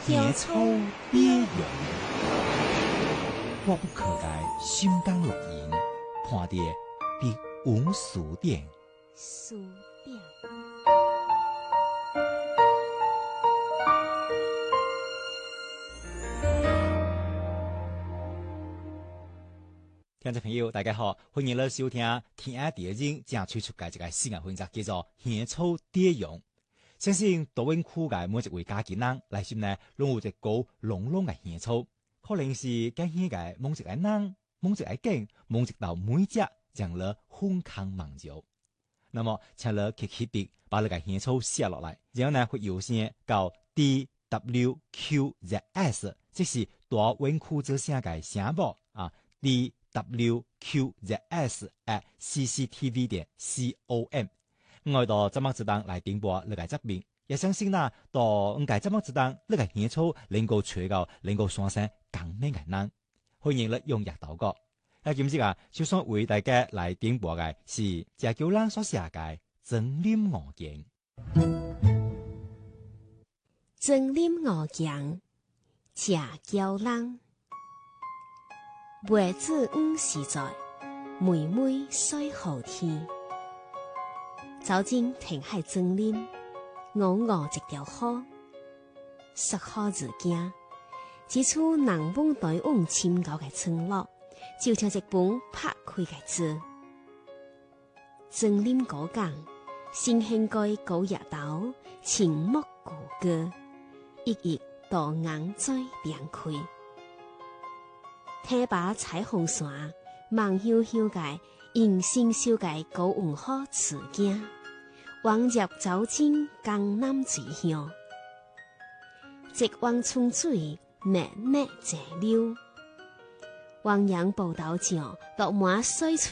野草蝶蛹，我不可该心甘乐营，看得必无数点。 数点。 听众朋友，大家好，欢迎来收听《天下第一人》正推出的这个新闻分集，叫做《野草蝶蛹》。相信多温区的每一位家己人内心呢，拢有一股浓浓的野草，可能是跟迄个某一个人、某一个景、某一道每只让了疯狂梦游。那么，请了起笔把那个野草写落来，然后呢会邮件到 DWQZS， 这是大温区做声的声母啊 DWQZS@cctv.com。我到这么子当来点播那个这边，也相信啦，到我这么子当那个野草能够吹到能够双生更美的人，欢迎你用热豆角。那今日啊，就算为大家来点播的是谢九郎所写的《曾林我见》。 曾林我见，谢九郎。月子午时在，妹妹水好天。走进填海森林，我一条河，说好日行，一处人文对往深厚的村落，就像一本拍开的字。森林古港，新鲜的古叶豆，青木古歌，一一稻秧在亮开。天拔彩虹线，梦悠悠的迎新秀的古文化词景，往日走进江南水乡，一汪春水脉脉直流，汪洋步道上落满水